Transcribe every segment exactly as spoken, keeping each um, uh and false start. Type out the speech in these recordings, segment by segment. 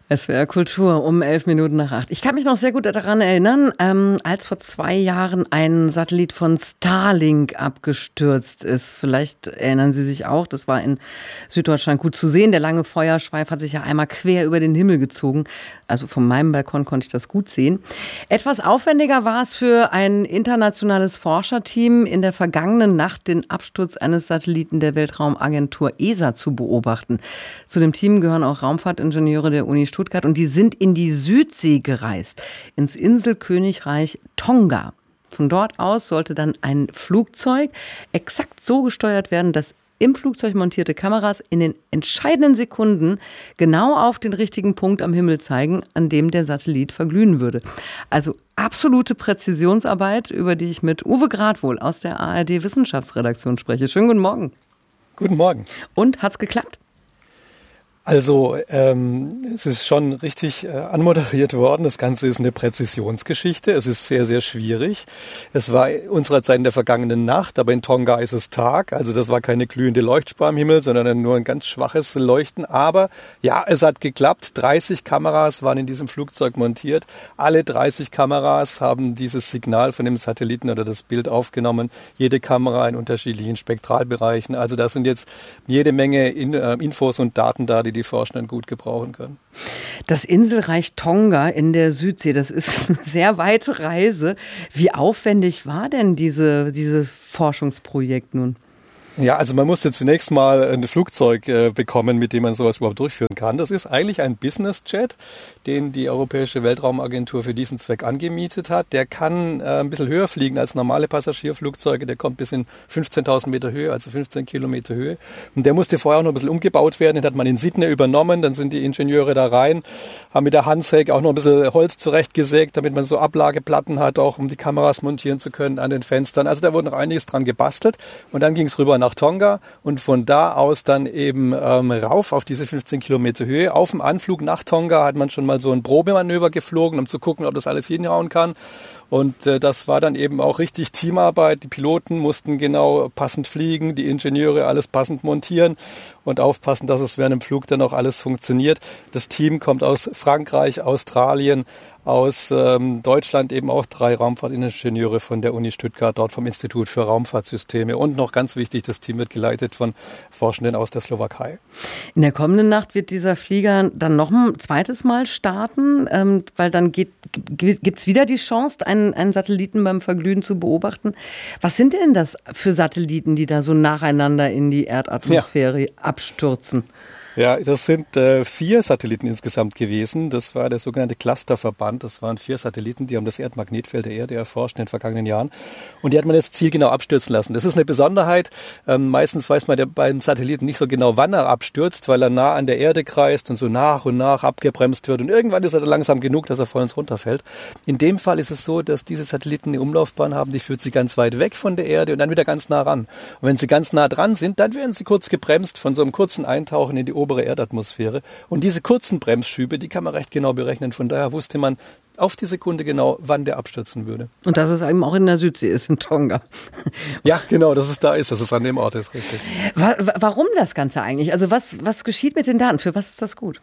S W R Kultur um elf Minuten nach acht. Ich kann mich noch sehr gut daran erinnern, ähm, als vor zwei Jahren ein Satellit von Starlink abgestürzt ist. Vielleicht erinnern Sie sich auch, das war in Süddeutschland gut zu sehen. Der lange Feuerschweif hat sich ja einmal quer über den Himmel gezogen. Also von meinem Balkon konnte ich das gut sehen. Etwas aufwendiger war es für ein internationales Forscherteam, in der vergangenen Nacht den Absturz eines Satelliten der Weltraumagentur E S A zu beobachten. Zu dem Team gehören auch Raumfahrtingenieure der Uni Stuttgart und die sind in die Südsee gereist, ins Inselkönigreich Tonga. Von dort aus sollte dann ein Flugzeug exakt so gesteuert werden, dass im Flugzeug montierte Kameras in den entscheidenden Sekunden genau auf den richtigen Punkt am Himmel zeigen, an dem der Satellit verglühen würde. Also absolute Präzisionsarbeit, über die ich mit Uwe Gradwohl aus der A R D-Wissenschaftsredaktion spreche. Schönen guten Morgen. Guten Morgen. Und, hat's geklappt? Also ähm, es ist schon richtig äh, anmoderiert worden. Das Ganze ist eine Präzisionsgeschichte. Es ist sehr, sehr schwierig. Es war unserer Zeit in der vergangenen Nacht, aber in Tonga ist es Tag. Also das war keine glühende Leuchtspur am Himmel, sondern nur ein ganz schwaches Leuchten. Aber ja, es hat geklappt. dreißig Kameras waren in diesem Flugzeug montiert. Alle dreißig Kameras haben dieses Signal von dem Satelliten oder das Bild aufgenommen. Jede Kamera in unterschiedlichen Spektralbereichen. Also da sind jetzt jede Menge in, äh, Infos und Daten da, die die Forschenden gut gebrauchen können. Das Inselreich Tonga in der Südsee, das ist eine sehr weite Reise. Wie aufwendig war denn diese, dieses Forschungsprojekt nun? Ja, also man musste zunächst mal ein Flugzeug äh, bekommen, mit dem man sowas überhaupt durchführen kann. Das ist eigentlich ein Business-Jet, den die Europäische Weltraumagentur für diesen Zweck angemietet hat. Der kann äh, ein bisschen höher fliegen als normale Passagierflugzeuge. Der kommt bis in fünfzehntausend Meter Höhe, also fünfzehn Kilometer Höhe. Und der musste vorher auch noch ein bisschen umgebaut werden. Den hat man in Sydney übernommen. Dann sind die Ingenieure da rein, haben mit der Handsäge auch noch ein bisschen Holz zurechtgesägt, damit man so Ablageplatten hat, auch um die Kameras montieren zu können an den Fenstern. Also da wurde noch einiges dran gebastelt. Und dann ging es rüber nach Tonga und von da aus dann eben ähm, rauf auf diese fünfzehn Kilometer Höhe. Auf dem Anflug nach Tonga hat man schon mal so ein Probemanöver geflogen, um zu gucken, ob das alles hinhauen kann. Und äh, das war dann eben auch richtig Teamarbeit. Die Piloten mussten genau passend fliegen, die Ingenieure alles passend montieren und aufpassen, dass es während dem Flug dann auch alles funktioniert. Das Team kommt aus Frankreich, Australien, aus ähm, Deutschland eben auch drei Raumfahrtingenieure von der Uni Stuttgart, dort vom Institut für Raumfahrtsysteme. Und noch ganz wichtig, das Team wird geleitet von Forschenden aus der Slowakei. In der kommenden Nacht wird dieser Flieger dann noch ein zweites Mal starten, ähm, weil dann gibt es wieder die Chance, einen, einen Satelliten beim Verglühen zu beobachten. Was sind denn das für Satelliten, die da so nacheinander in die Erdatmosphäre ja. abstürzen? Ja, das sind äh, vier Satelliten insgesamt gewesen. Das war der sogenannte Clusterverband. Das waren vier Satelliten, die haben das Erdmagnetfeld der Erde erforscht in den vergangenen Jahren. Und die hat man jetzt zielgenau abstürzen lassen. Das ist eine Besonderheit. Ähm, meistens weiß man ja beim Satelliten nicht so genau, wann er abstürzt, weil er nah an der Erde kreist und so nach und nach abgebremst wird. Und irgendwann ist er dann langsam genug, dass er vor uns runterfällt. In dem Fall ist es so, dass diese Satelliten eine Umlaufbahn haben, die führt sie ganz weit weg von der Erde und dann wieder ganz nah ran. Und wenn sie ganz nah dran sind, dann werden sie kurz gebremst von so einem kurzen Eintauchen in die obere Erdatmosphäre. Und diese kurzen Bremsschübe, die kann man recht genau berechnen. Von daher wusste man auf die Sekunde genau, wann der abstürzen würde. Und dass es eben auch in der Südsee ist, in Tonga. Ja, genau, dass es da ist, dass es an dem Ort ist, richtig. Warum das Ganze eigentlich? Also was, was geschieht mit den Daten? Für was ist das gut?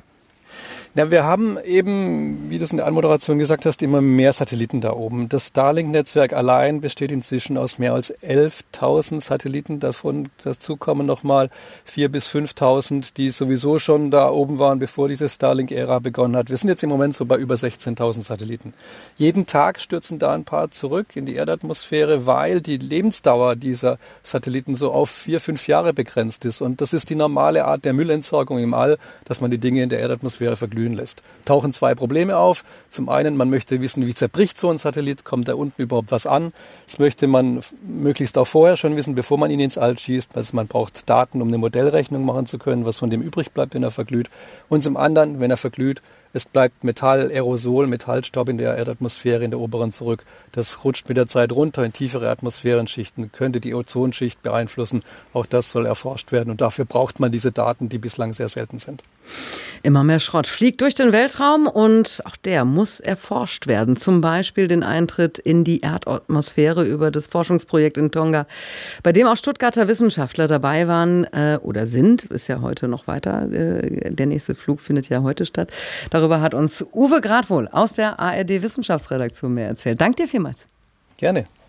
Na, wir haben eben, wie du es in der Anmoderation gesagt hast, immer mehr Satelliten da oben. Das Starlink-Netzwerk allein besteht inzwischen aus mehr als elftausend Satelliten. Davon dazu kommen nochmal viertausend bis fünftausend, die sowieso schon da oben waren, bevor diese Starlink-Ära begonnen hat. Wir sind jetzt im Moment so bei über sechzehntausend Satelliten. Jeden Tag stürzen da ein paar zurück in die Erdatmosphäre, weil die Lebensdauer dieser Satelliten so auf vier, fünf Jahre begrenzt ist. Und das ist die normale Art der Müllentsorgung im All, dass man die Dinge in der Erdatmosphäre verglühen lässt. Tauchen zwei Probleme auf. Zum einen, man möchte wissen, wie zerbricht so ein Satellit, kommt da unten überhaupt was an. Das möchte man möglichst auch vorher schon wissen, bevor man ihn ins All schießt. Also man braucht Daten, um eine Modellrechnung machen zu können, was von dem übrig bleibt, wenn er verglüht. Und zum anderen, wenn er verglüht, es bleibt Metall, Aerosol, Metallstaub in der Erdatmosphäre, in der oberen zurück. Das rutscht mit der Zeit runter in tiefere Atmosphärenschichten, könnte die Ozonschicht beeinflussen. Auch das soll erforscht werden und dafür braucht man diese Daten, die bislang sehr selten sind. Immer mehr Schrott fliegt durch den Weltraum und auch der muss erforscht werden. Zum Beispiel den Eintritt in die Erdatmosphäre über das Forschungsprojekt in Tonga, bei dem auch Stuttgarter Wissenschaftler dabei waren äh, oder sind, ist ja heute noch weiter. Äh, der nächste Flug findet ja heute statt. Darüber Darüber hat uns Uwe Gradwohl aus der A R D Wissenschaftsredaktion mehr erzählt. Danke dir vielmals. Gerne.